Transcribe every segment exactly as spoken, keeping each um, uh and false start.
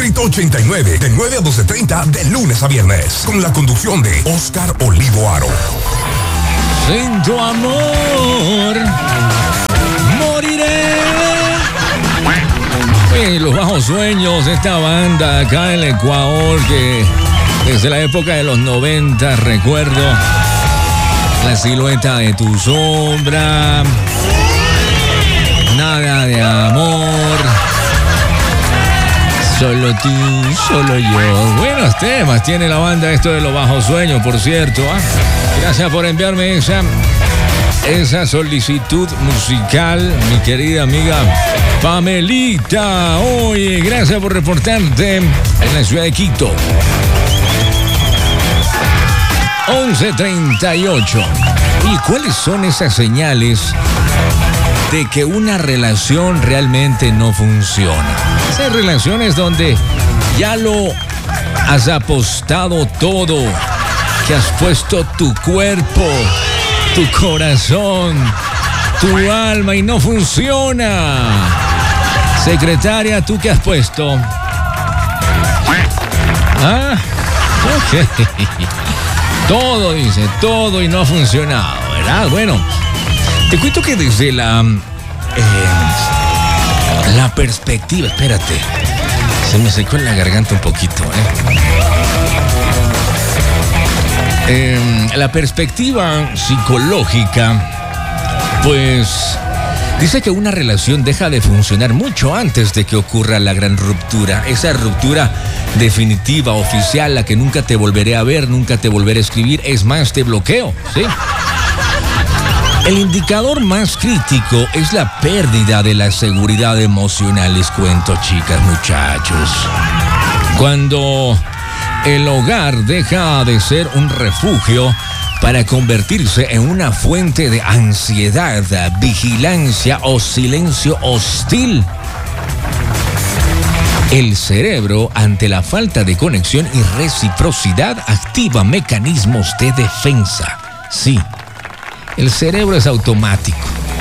Distrito ochenta y nueve, de nueve a doce treinta, de lunes a viernes, con la conducción de Oscar Olivo Aro. Sin tu amor, moriré. Y Los Bajos Sueños, esta banda acá en el Ecuador que desde la época de los noventa recuerdo La silueta de tu sombra, Nada de amor, Solo tú, solo yo. Buenos temas tiene la banda esto de Los Bajos Sueños, por cierto. ¿eh? Gracias por enviarme esa, esa solicitud musical, mi querida amiga Pamelita. Oye, gracias por reportarte en la ciudad de Quito. once treinta y ocho. ¿Y cuáles son esas señales de que una relación realmente no funciona? Esas relaciones donde ya lo has apostado todo, que has puesto tu cuerpo, tu corazón, tu alma y no funciona. Secretaria, ¿tú qué has puesto? Ah, ok. Todo, dice, todo y no ha funcionado, ¿verdad? Bueno, te cuento que desde la, eh, la perspectiva, espérate, se me secó en la garganta un poquito, ¿eh? Eh, la perspectiva psicológica, pues, dice que una relación deja de funcionar mucho antes de que ocurra la gran ruptura. Esa ruptura definitiva, oficial, la que nunca te volveré a ver, nunca te volveré a escribir, es más, te bloqueo, ¿sí? El indicador más crítico es la pérdida de la seguridad emocional, les cuento, chicas, muchachos. Cuando el hogar deja de ser un refugio para convertirse en una fuente de ansiedad, vigilancia o silencio hostil. El cerebro, ante la falta de conexión y reciprocidad, activa mecanismos de defensa. Sí, el cerebro es automático.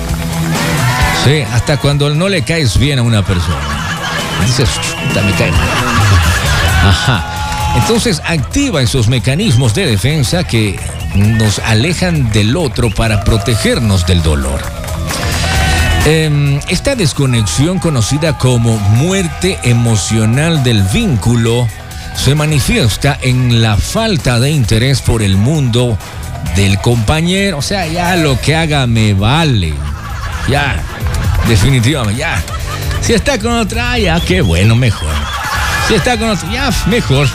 Sí, hasta cuando no le caes bien a una persona. Dices, chuta, me cae mal. Ajá. Entonces activa esos mecanismos de defensa que nos alejan del otro para protegernos del dolor. Eh, esta desconexión, conocida como muerte emocional del vínculo, se manifiesta en la falta de interés por el mundo del compañero. O sea, ya lo que haga me vale. Ya, definitivamente, ya. Si está con otra, ya, qué bueno, mejor. Si está con otra, ya, mejor.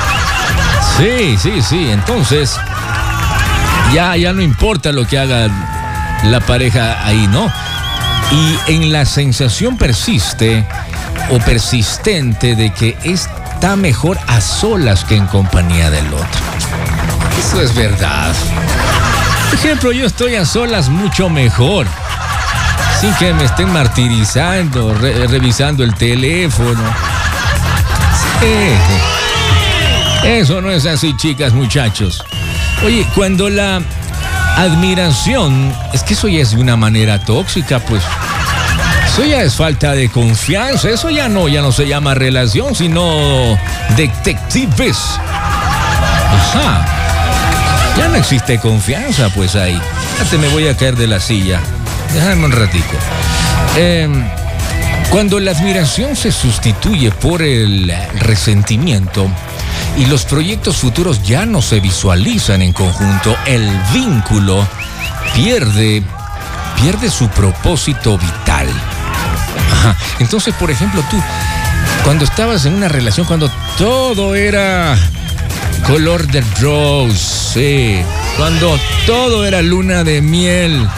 Sí, sí, sí. Entonces, ya, ya no importa lo que haga la pareja ahí, ¿no? Y en la sensación persiste o persistente de que está mejor a solas que en compañía del otro. Eso es verdad. Por ejemplo, yo estoy a solas mucho mejor, sin que me estén martirizando, re- revisando el teléfono. Sí. Eso no es así, chicas, muchachos. Oye, cuando la admiración, es que eso ya es de una manera tóxica, pues. Eso ya es falta de confianza. Eso ya no, ya no se llama relación, sino detectives. Ajá. Ya no existe confianza, pues ahí. Fíjate, me voy a caer de la silla. Déjame un ratico. Eh, cuando la admiración se sustituye por el resentimiento y los proyectos futuros ya no se visualizan en conjunto, el vínculo pierde, pierde su propósito vital. Ajá. Entonces, por ejemplo, tú, cuando estabas en una relación, cuando todo era color de rose, sí, cuando todo era luna de miel,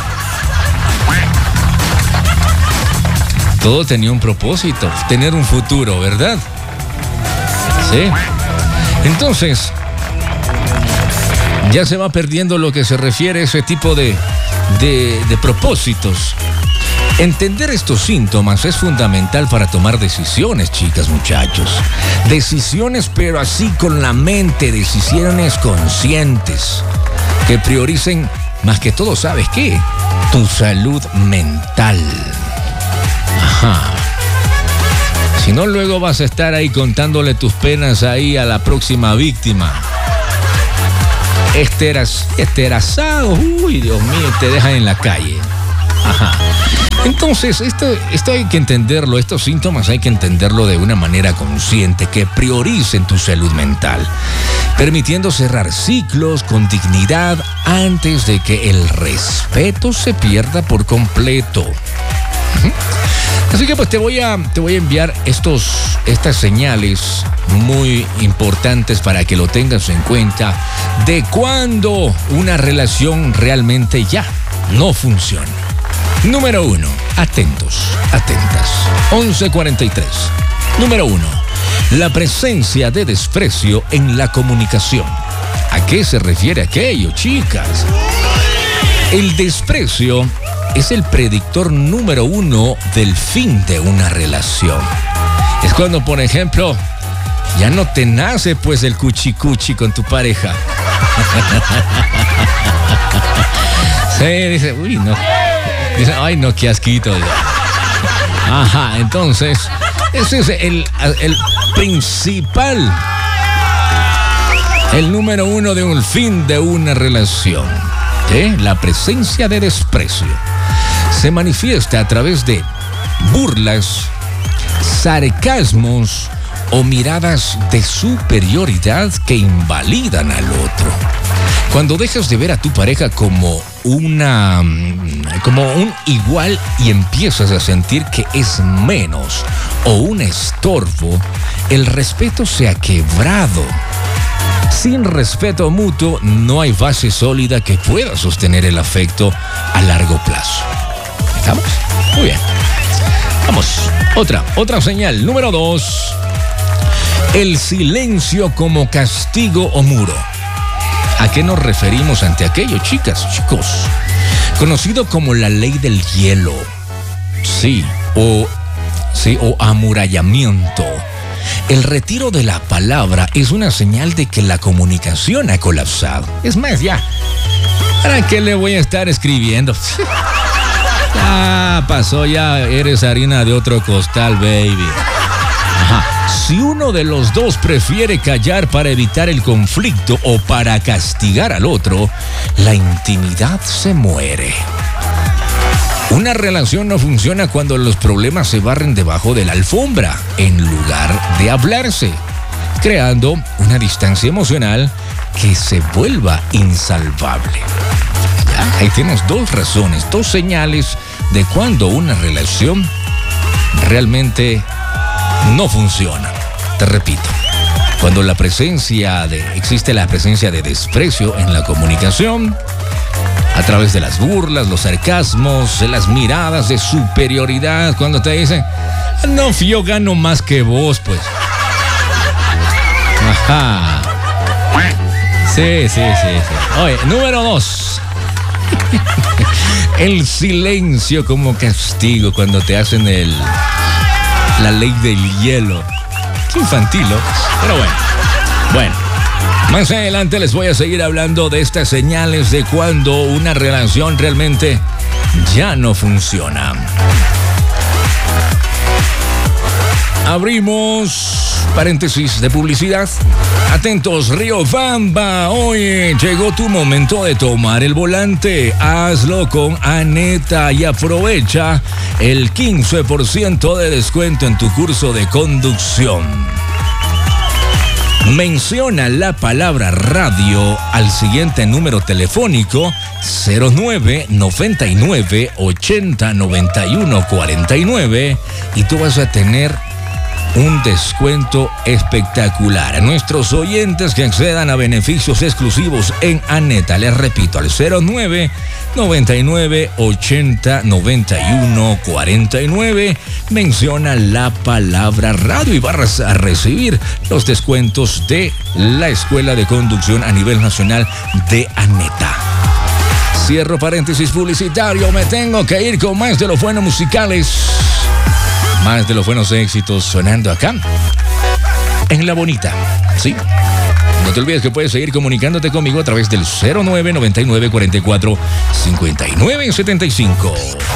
todo tenía un propósito, tener un futuro, ¿verdad? Sí. Entonces, ya se va perdiendo lo que se refiere a ese tipo de, de, de propósitos. Entender estos síntomas es fundamental para tomar decisiones, chicas, muchachos. Decisiones, pero así con la mente, decisiones conscientes, que prioricen más que todo, ¿sabes qué? Tu salud mental. Ajá. Si no, luego vas a estar ahí contándole tus penas ahí a la próxima víctima. Esteras, esterazados, uy, Dios mío, te dejan en la calle. Ajá. Entonces, esto, esto hay que entenderlo, estos síntomas hay que entenderlo de una manera consciente, que prioricen tu salud mental, permitiendo cerrar ciclos con dignidad antes de que el respeto se pierda por completo. Uh-huh. Así que pues te voy a, te voy a enviar estos, estas señales muy importantes para que lo tengas en cuenta de cuando una relación realmente ya no funciona. Número uno, atentos, atentas. once cuarenta y tres. Número uno, la presencia de desprecio en la comunicación. ¿A qué se refiere aquello, chicas? El desprecio es el predictor número uno del fin de una relación. Es cuando, por ejemplo, ya no te nace pues el cuchicuchi con tu pareja. Sí, dice, uy, no. Dice, ay, no, qué asquito. Ajá, entonces, ese es el, el principal, el número uno de un fin de una relación. ¿Eh? La presencia de desprecio se manifiesta a través de burlas, sarcasmos o miradas de superioridad que invalidan al otro. Cuando dejas de ver a tu pareja como una, como un igual y empiezas a sentir que es menos o un estorbo, el respeto se ha quebrado. Sin respeto mutuo no hay base sólida que pueda sostener el afecto a largo plazo. ¿Estamos? Muy bien. Vamos. Otra, otra señal. Número dos. El silencio como castigo o muro. ¿A qué nos referimos ante aquello, chicas, chicos? Conocido como la ley del hielo. Sí, o, sí, o amurallamiento. El retiro de la palabra es una señal de que la comunicación ha colapsado. Es más, ya, ¿para qué le voy a estar escribiendo? Ya pasó, ya eres harina de otro costal, baby. Ajá. Si uno de los dos prefiere callar para evitar el conflicto o para castigar al otro, la intimidad se muere. Una relación no funciona cuando los problemas se barren debajo de la alfombra, en lugar de hablarse, creando una distancia emocional que se vuelva insalvable. Ya, ahí tienes dos razones, dos señales de cuando una relación realmente no funciona. Te repito, cuando la presencia de, existe la presencia de desprecio en la comunicación, a través de las burlas, los sarcasmos, de las miradas de superioridad, cuando te dicen, no, yo gano más que vos, pues. Ajá. Sí, sí, sí, sí. Oye, número dos. El silencio como castigo cuando te hacen el la ley del hielo. Qué infantil, ¿no? Pero bueno. Bueno. Más adelante les voy a seguir hablando de estas señales de cuando una relación realmente ya no funciona. Abrimos paréntesis de publicidad. Atentos, Riobamba. Oye, llegó tu momento de tomar el volante. Hazlo con Aneta y aprovecha el quince por ciento de descuento en tu curso de conducción. Menciona la palabra radio al siguiente número telefónico cero nueve noventa y nueve ochenta noventa y uno cuarenta y nueve y tú vas a tener un descuento espectacular. A nuestros oyentes que accedan a beneficios exclusivos en Aneta, les repito, al cero nueve noventa y nueve ochenta noventa y uno cuarenta y nueve, menciona la palabra radio y vas a recibir los descuentos de la Escuela de Conducción a nivel nacional de Aneta. Cierro paréntesis publicitario, me tengo que ir con más de los buenos musicales. Más de los buenos éxitos sonando acá en La Bonita, ¿sí? No te olvides que puedes seguir comunicándote conmigo a través del cero nueve noventa y nueve cuarenta y cuatro cincuenta y nueve setenta y cinco.